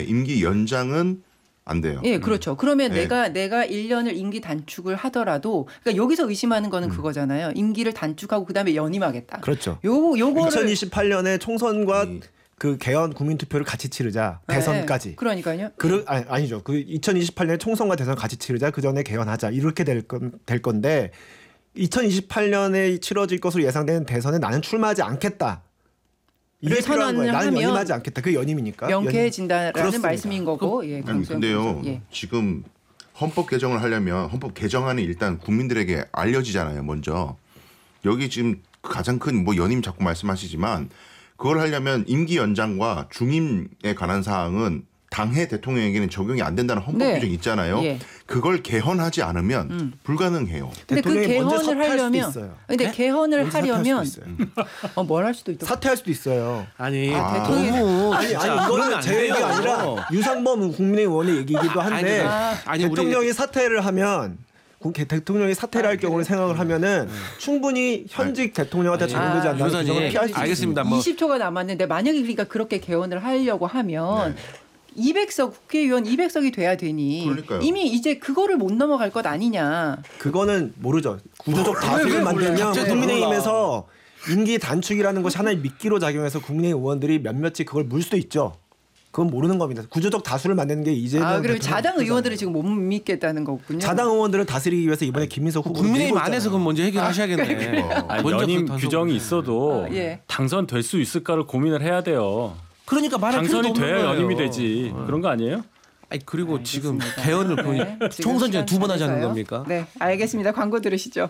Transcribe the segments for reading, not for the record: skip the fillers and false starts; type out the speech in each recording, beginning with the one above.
임기 연장은 안 돼요. 예, 그렇죠. 그러면 네. 내가 1년을 임기 단축을 하더라도 그러니까 여기서 의심하는 거는 그거잖아요. 임기를 단축하고 그다음에 연임하겠다. 그렇죠. 요거를 2028년에 총선과 그 개헌 국민투표를 같이 치르자. 대선까지. 네, 그러니까요. 아니죠. 그 2028년에 총선과 대선 같이 치르자. 그 전에 개헌하자. 이렇게 될 건데 2028년에 치러질 것으로 예상되는 대선에 나는 출마하지 않겠다. 이게 필요한 거예요. 나는 연임하지 않겠다. 그게 연임이니까. 명쾌해진다라는 말씀인 거고. 예, 아니, 근데요. 예. 지금 헌법 개정을 하려면 헌법 개정안이 일단 국민들에게 알려지잖아요. 먼저. 여기 지금 가장 큰 뭐 연임 자꾸 말씀하시지만 그걸 하려면 임기 연장과 중임에 관한 사항은 당해 대통령에게는 적용이 안 된다는 헌법 규정이 있잖아요. 예. 그걸 개헌하지 않으면 불가능해요. 근데 그 개헌을 하려면 근데 네? 개헌을 하려면 뭘 할 수도 있다. 사퇴할 수도 있어요. 아니 대통령이 아니 이거는 제 얘기가 아니라 유상범 국민의힘 의원의 얘기이기도 한데 대통령이 사퇴를 하면 대통령이 사퇴를 할 경우를 생각을 하면은 충분히 현직 대통령한테 적용되지 않는 규정을 피할 수 있습니다. 알겠습니다. 20초가 남았는데 만약에 그러니까 그렇게 개헌을 하려고 하면 200석 국회의원 200석이 돼야 되니 그러니까요. 이미 이제 그거를 못 넘어갈 것 아니냐. 그거는 모르죠. 구조적 다수를 만들면 국민의힘에서 임기 단축이라는 것이 하나의 미끼로 작용해서 국민의힘 의원들이 몇몇이 그걸 물 수도 있죠. 그건 모르는 겁니다. 구조적 다수를 만드는 게 이재명 그리고 자당 의원들은 지금 못 믿겠다는 거군요. 자당 의원들을 다스리기 위해서 이번에 김민석 후보를 국민의힘 안에서 그건 먼저 해결하셔야겠네. 연임 규정이 있어도 예. 당선될 수 있을까를 고민을 해야 돼요. 그러니까 말할 필요도 당선이 없는 돼야 거예요. 연임이 되지. 그런 거 아니에요? 아니 그리고 지금 알겠습니다. 개헌을 네, 지금 총선 전에 두 번 하자는 시간 겁니까? 네, 알겠습니다. 광고 들으시죠.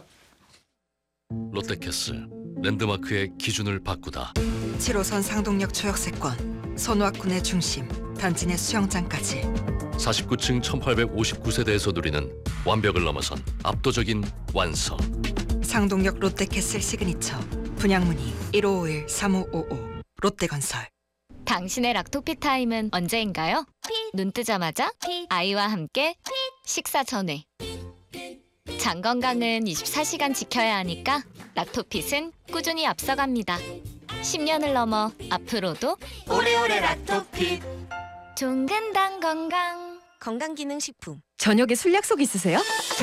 롯데캐슬 랜드마크의 기준을 바꾸다. 7호선 상동역 초역세권, 손왁군의 중심, 단지 내 수영장까지 49층 1859세대에서 누리는 완벽을 넘어선 압도적인 완성. 상동역 롯데캐슬 시그니처 분양문의 1551-3555 롯데건설. 당신의 락토피 타임은 언제인가요? 눈 뜨자마자 아이와 함께 식사 전에. 장 건강은 24시간 지켜야 하니까 락토핏은 꾸준히 앞서갑니다. 10년을 넘어 앞으로도 오래오래 락토핏. 종근당 건강. 건강기능식품. 저녁에 술 약속 있으세요?